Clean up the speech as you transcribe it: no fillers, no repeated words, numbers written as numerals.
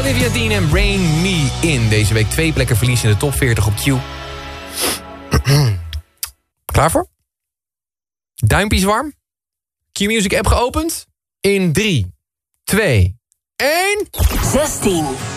Olivia Dean en Rain Me In. Deze week 2 plekken verlies in de top 40 op Q. Klaar voor? Duimpjes warm? Q-Music app geopend? In 3, 2, 1... 16.